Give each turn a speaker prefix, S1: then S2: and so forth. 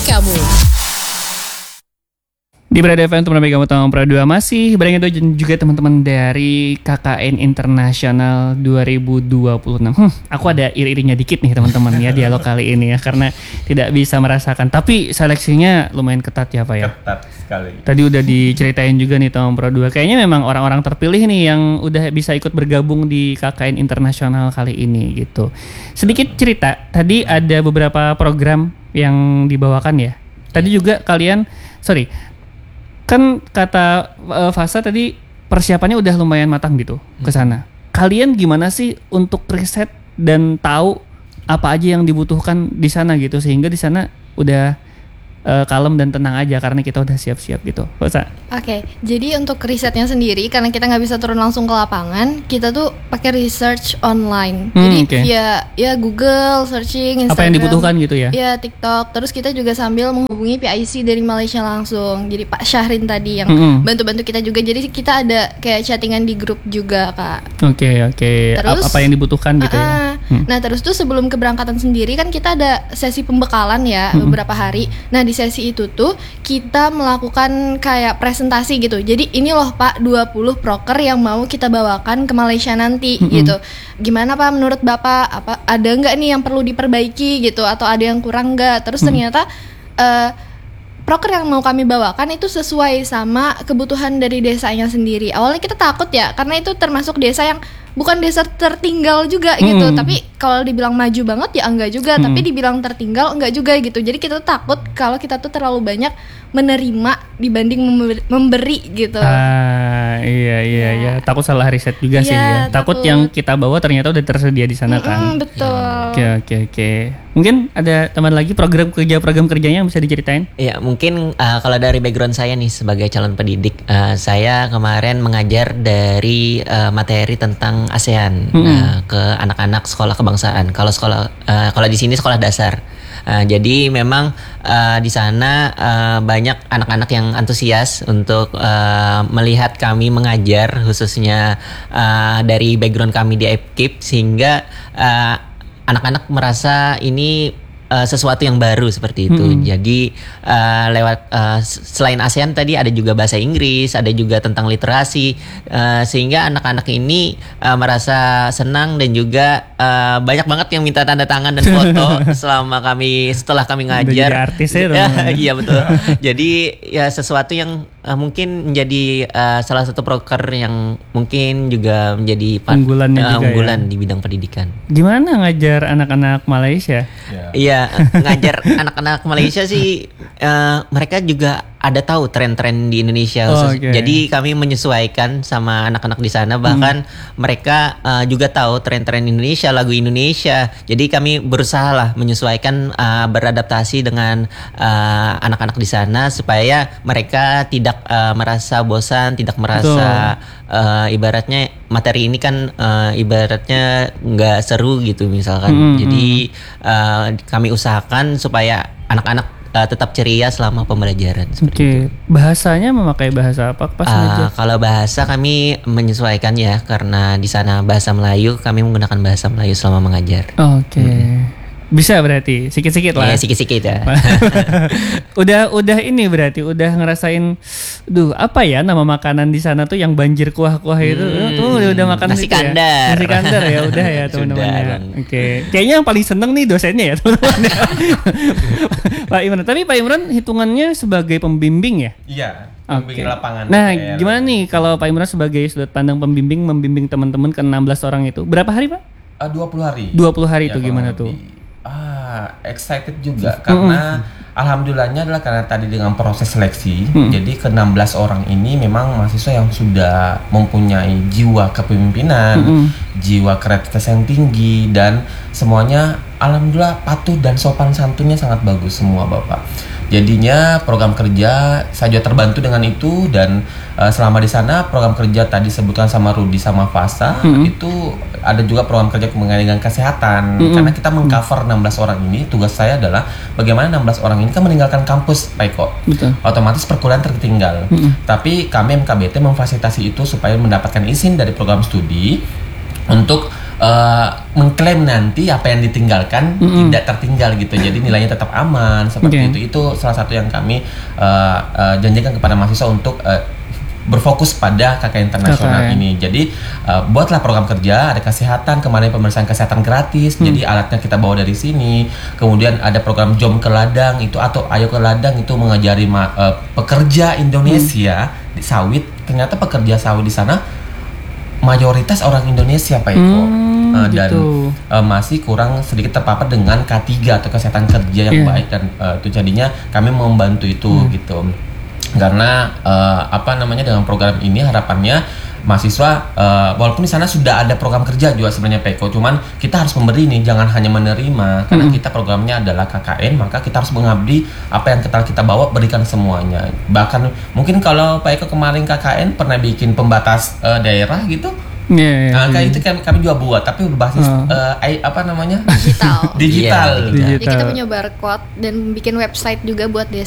S1: kamu.
S2: Di Berada FM untuk menemani kamu tahun Pro 2 masih bareng itu juga teman-teman dari KKN Internasional 2026. Aku ada iri-irinya dikit nih teman-teman ya dialog kali ini ya karena tidak bisa merasakan. Tapi seleksinya lumayan ketat ya Pak ya.
S3: Ketat sekali.
S2: Tadi udah diceritain juga nih tahun Pro 2. Kayaknya memang orang-orang terpilih nih yang udah bisa ikut bergabung di KKN Internasional kali ini gitu. Sedikit cerita, tadi ada beberapa program yang dibawakan ya. Tadi juga kalian, kan kata Fasa tadi persiapannya udah lumayan matang gitu ke sana. Kalian gimana sih untuk riset dan tahu apa aja yang dibutuhkan di sana gitu sehingga di sana udah kalem dan tenang aja karena kita udah siap-siap gitu. Fasa.
S4: Oke, jadi untuk risetnya sendiri karena kita nggak bisa turun langsung ke lapangan, kita tuh pakai research online. Jadi via Google searching, Instagram.
S2: Apa yang dibutuhkan gitu ya?
S4: Ya TikTok. Terus kita juga sambil menghubungi PIC dari Malaysia langsung. Jadi Pak Syahrin tadi yang bantu-bantu kita juga. Jadi kita ada kayak chattingan di grup juga Kak.
S2: Oke.
S4: Terus
S2: apa yang dibutuhkan gitu ya?
S4: Nah terus tuh sebelum keberangkatan sendiri kan kita ada sesi pembekalan ya beberapa hari. Nah di sesi itu tuh kita melakukan kayak presentasi gitu. Jadi ini loh Pak 20 proker yang mau kita bawakan ke Malaysia nanti gitu. Gimana Pak menurut Bapak, apa ada nggak nih yang perlu diperbaiki gitu atau ada yang kurang nggak? Terus ternyata proker yang mau kami bawakan itu sesuai sama kebutuhan dari desanya sendiri. Awalnya kita takut ya karena itu termasuk desa yang bukan desa tertinggal juga gitu, tapi kalau dibilang maju banget ya enggak juga, tapi dibilang tertinggal enggak juga gitu. Jadi kita tuh takut kalau kita tuh terlalu banyak menerima dibanding memberi gitu.
S2: Iya. Takut salah riset juga sih ya. Takut yang kita bawa ternyata udah tersedia di sana kan.
S4: Betul.
S2: Oke. Mungkin ada teman lagi program kerjanya yang bisa diceritain?
S5: Ya mungkin kalau dari background saya nih sebagai calon pendidik, saya kemarin mengajar dari materi tentang ASEAN ke anak-anak sekolah kebangsaan. Kalau di sini sekolah dasar. Jadi memang di sana banyak anak-anak yang antusias untuk melihat kami mengajar, khususnya dari background kami di EPKIP, sehingga anak-anak merasa ini sesuatu yang baru seperti itu. Jadi lewat selain ASEAN tadi ada juga bahasa Inggris, ada juga tentang literasi, sehingga anak-anak ini merasa senang dan juga banyak banget yang minta tanda tangan dan foto setelah kami ngajar.
S2: Udah jadi artis ya.
S5: Iya betul. Jadi ya sesuatu yang mungkin menjadi salah satu proker yang mungkin juga menjadi unggulan di bidang pendidikan.
S2: Gimana ngajar anak-anak Malaysia?
S5: Iya, ngajar anak-anak Malaysia sih mereka juga ada tahu tren-tren di Indonesia. Jadi kami menyesuaikan sama anak-anak di sana, bahkan mereka juga tahu tren-tren Indonesia, lagu Indonesia. Jadi kami berusaha lah menyesuaikan, beradaptasi dengan anak-anak di sana supaya mereka tidak merasa bosan, tidak merasa ibaratnya materi ini kan ibaratnya nggak seru gitu misalkan. Jadi kami usahakan supaya anak-anak tetap ceria selama pembelajaran.
S2: Oke. Bahasanya memakai bahasa apa pas ngajar?
S5: Kalau bahasa kami menyesuaikan ya, karena di sana bahasa Melayu, kami menggunakan bahasa Melayu selama mengajar.
S2: Oke. Bisa berarti sikit-sikit lah.
S5: Iya, sikit-sikit ya.
S2: udah ini berarti udah ngerasain apa ya nama makanan di sana tuh yang banjir kuah-kuah itu. Tuh udah makan
S5: nasi
S2: itu
S5: kandar.
S2: Ya. Nasi kandar ya udah ya teman-teman ya. Oke. Kayaknya yang paling seneng nih dosennya ya teman-teman. Pak Imran, tapi Pak Imran hitungannya sebagai pembimbing ya?
S3: Iya, pembimbing lapangan.
S2: Nah, gimana nih kalau Pak Imran sebagai sudut pandang membimbing teman-teman ke 16 orang itu? Berapa hari, Pak?
S3: 20 hari.
S2: 20 hari itu gimana tuh?
S3: Excited juga karena alhamdulillahnya adalah karena tadi dengan proses seleksi, jadi ke 16 orang ini memang mahasiswa yang sudah mempunyai jiwa kepemimpinan, jiwa kreativitas yang tinggi, dan semuanya alhamdulillah patuh dan sopan santunnya sangat bagus semua Bapak. Jadinya program kerja saya juga terbantu dengan itu, dan selama di sana program kerja tadi sebutkan sama Rudi sama Fasa itu ada juga program kerja mengenai dengan kesehatan, karena kita mengcover 16 orang ini. Tugas saya adalah bagaimana 16 orang ini kan meninggalkan kampus Pak Eko, otomatis perkuliahan tertinggal. Tapi kami MKBT memfasilitasi itu supaya mendapatkan izin dari program studi untuk mengklaim nanti apa yang ditinggalkan tidak tertinggal gitu. Jadi nilainya tetap aman seperti itu. Itu salah satu yang kami janjikan kepada mahasiswa untuk berfokus pada KKN internasional ini. Jadi buatlah program kerja, ada kesehatan, kemarin pemeriksaan kesehatan gratis. Jadi alatnya kita bawa dari sini. Kemudian ada program Jom ke Ladang itu atau Ayo ke Ladang itu mengajari pekerja Indonesia di sawit. Ternyata pekerja sawit di sana mayoritas orang Indonesia, Pak Eko. Dan masih kurang sedikit terpapar dengan K3 atau kesehatan kerja yang baik, dan itu jadinya kami membantu itu gitu. Karena dengan program ini harapannya mahasiswa walaupun di sana sudah ada program kerja juga sebenarnya Peko, cuman kita harus memberi nih, jangan hanya menerima, karena kita programnya adalah KKN, maka kita harus mengabdi apa yang kita bawa, berikan semuanya. Bahkan mungkin kalau Pak Eko kemarin KKN pernah bikin pembatas daerah gitu. Kayak itu kami juga buat, tapi berbasis
S4: digital.
S3: digital.
S4: Jadi kita punya barcode dan bikin website juga buat